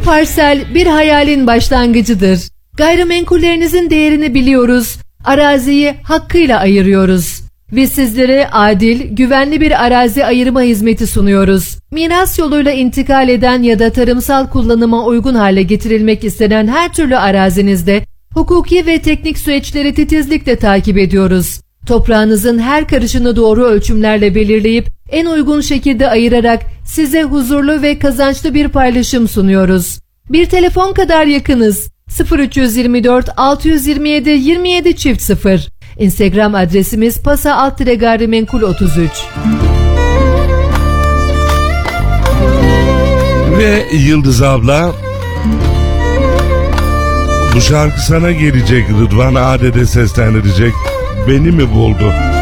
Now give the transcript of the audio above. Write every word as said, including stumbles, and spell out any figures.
parsel bir hayalin başlangıcıdır. Gayrimenkullerinizin değerini biliyoruz, araziyi hakkıyla ayırıyoruz. Biz sizlere adil, güvenli bir arazi ayırma hizmeti sunuyoruz. Miras yoluyla intikal eden ya da tarımsal kullanıma uygun hale getirilmek istenen her türlü arazinizde hukuki ve teknik süreçleri titizlikle takip ediyoruz. Toprağınızın her karışını doğru ölçümlerle belirleyip en uygun şekilde ayırarak size huzurlu ve kazançlı bir paylaşım sunuyoruz. Bir telefon kadar yakınız. sıfır üç yirmi dört altı yüz yirmi yedi yirmi yedi çift sıfır. Instagram adresimiz pasa alt tire gayrimenkul otuz üç. Ve Yıldız abla, bu şarkı sana gelecek, Rıdvan Adede seslendirecek. Beni mi buldu?